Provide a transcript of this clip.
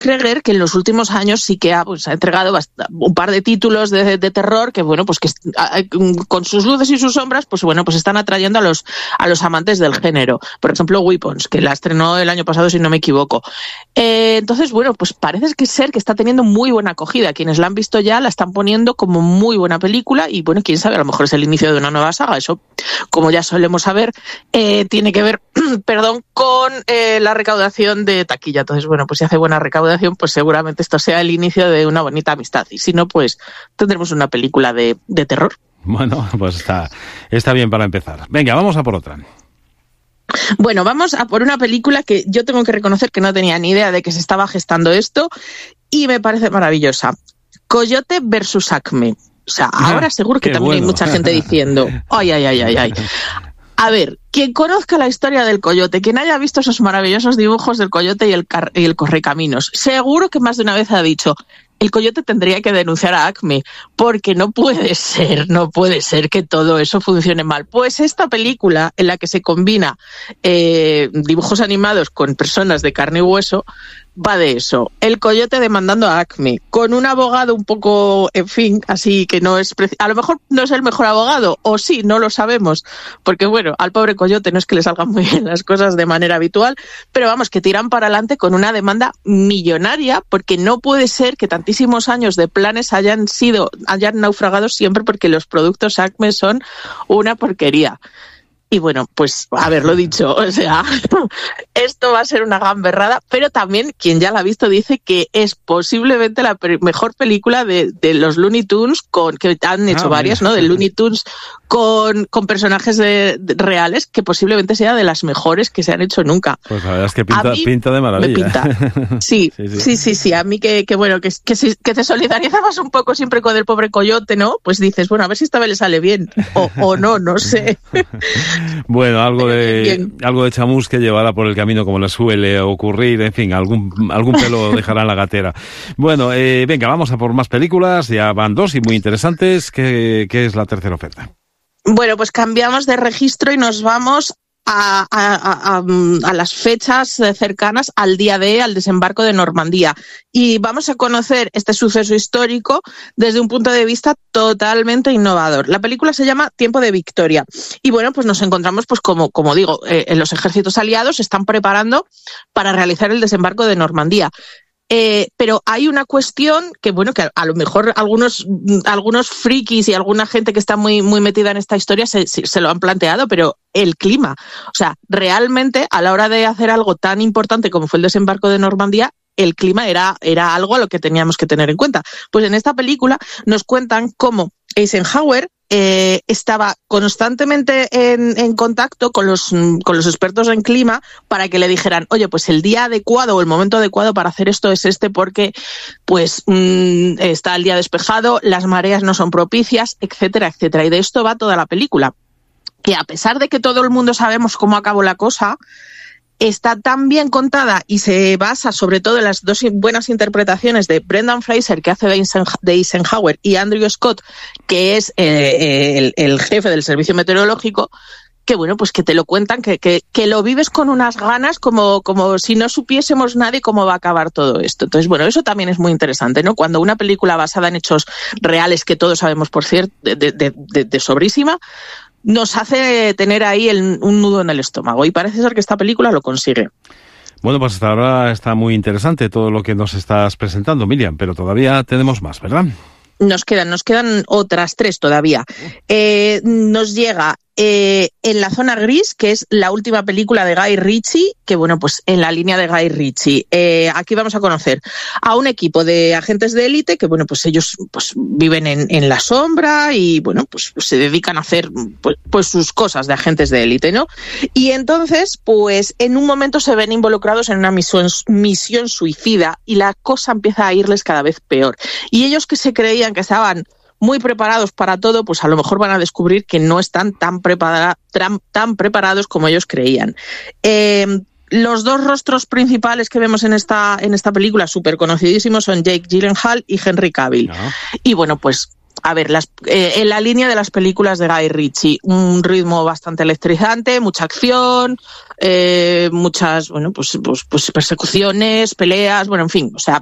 McGregor, que en los últimos años sí que ha entregado un par de títulos de terror que, bueno, pues que con sus luces y sus sombras, pues bueno, pues están atrayendo a los amantes del género. Por ejemplo, Weapons, que la estrenó el año pasado, si no me equivoco. Entonces, bueno, pues parece que está teniendo muy buena acogida. Quienes la han visto ya la están poniendo como muy buena película y, bueno, quién sabe, a lo mejor es el inicio de una nueva saga. Eso, como ya solemos saber, tiene que ver con la recaudación de taquilla. Entonces, bueno, pues si hace buena recaudación, pues seguramente esto sea el inicio de una bonita amistad. Y si no, pues tendremos una película de terror. Bueno, pues está bien para empezar. Venga, vamos a por otra. Bueno, vamos a por una película que yo tengo que reconocer que no tenía ni idea de que se estaba gestando esto y me parece maravillosa. Coyote versus Acme. O sea, ahora seguro que también hay mucha gente diciendo, ay. A ver, quien conozca la historia del coyote, quien haya visto esos maravillosos dibujos del coyote y el correcaminos, seguro que más de una vez ha dicho, el coyote tendría que denunciar a Acme, porque no puede ser que todo eso funcione mal. Pues esta película, en la que se combina dibujos animados con personas de carne y hueso, va de eso. El coyote demandando a Acme, con un abogado un poco, en fin, así que no es... A lo mejor no es el mejor abogado, o sí, no lo sabemos, porque bueno, al pobre coyote no es que le salgan muy bien las cosas de manera habitual, pero vamos, que tiran para adelante con una demanda millonaria, porque no puede ser que tantísimos años de planes hayan naufragado siempre porque los productos Acme son una porquería. Y bueno, pues haberlo dicho, o sea, esto va a ser una gamberrada, pero también quien ya la ha visto dice que es posiblemente la mejor película de los Looney Tunes, que han hecho varias, ¿no? De Looney Tunes con personajes reales, que posiblemente sea de las mejores que se han hecho nunca. Pues la verdad es que pinta de maravilla. Me pinta. Sí, a mí que te solidarizabas un poco siempre con el pobre coyote, ¿no? Pues dices, bueno, a ver si esta vez le sale bien, o no sé. Bueno, algo de chamus que llevará por el camino como le suele ocurrir, en fin, algún pelo dejará en la gatera. Bueno, venga, vamos a por más películas, ya van dos y muy interesantes. ¿Qué es la tercera oferta? Bueno, pues cambiamos de registro y nos vamos a las fechas cercanas al día al desembarco de Normandía. Y vamos a conocer este suceso histórico desde un punto de vista totalmente innovador. La película se llama Tiempo de Victoria. Y bueno, pues nos encontramos, pues como digo, los ejércitos aliados se están preparando para realizar el desembarco de Normandía. Pero hay una cuestión que, bueno, que a lo mejor algunos frikis y alguna gente que está muy, muy metida en esta historia se lo han planteado, pero el clima. O sea, realmente a la hora de hacer algo tan importante como fue el desembarco de Normandía, el clima era algo a lo que teníamos que tener en cuenta. Pues en esta película nos cuentan cómo Eisenhower estaba constantemente en contacto con los expertos en clima para que le dijeran, oye, pues el día adecuado o el momento adecuado para hacer esto es este porque pues está el día despejado, las mareas no son propicias, etcétera, etcétera. Y de esto va toda la película. Que a pesar de que todo el mundo sabemos cómo acabó la cosa, está tan bien contada y se basa sobre todo en las dos buenas interpretaciones de Brendan Fraser, que hace de Eisenhower, y Andrew Scott, que es el jefe del servicio meteorológico, que bueno, pues que te lo cuentan, que lo vives con unas ganas como si no supiésemos nadie cómo va a acabar todo esto. Entonces, bueno, eso también es muy interesante, ¿no? Cuando una película basada en hechos reales, que todos sabemos, por cierto, de sobrísima, nos hace tener ahí un nudo en el estómago, y parece ser que esta película lo consigue. Bueno, pues hasta ahora está muy interesante todo lo que nos estás presentando, Miriam, pero todavía tenemos más, ¿verdad? Nos quedan otras 3 todavía. Nos llega En la zona gris, que es la última película de Guy Ritchie, que bueno, pues en la línea de Guy Ritchie. Aquí vamos a conocer a un equipo de agentes de élite que bueno, pues ellos pues viven en la sombra y bueno, pues se dedican a hacer pues sus cosas de agentes de élite, ¿no? Y entonces, pues en un momento se ven involucrados en una misión suicida y la cosa empieza a irles cada vez peor. Y ellos, que se creían que estaban muy preparados para todo, pues a lo mejor van a descubrir que no están tan preparados como ellos creían. Los 2 rostros principales que vemos en esta película, súper conocidísimos, son Jake Gyllenhaal y Henry Cavill. Y bueno, pues a ver, en la línea de las películas de Guy Ritchie, un ritmo bastante electrizante, mucha acción, muchas, bueno, pues persecuciones, peleas, bueno, en fin, o sea,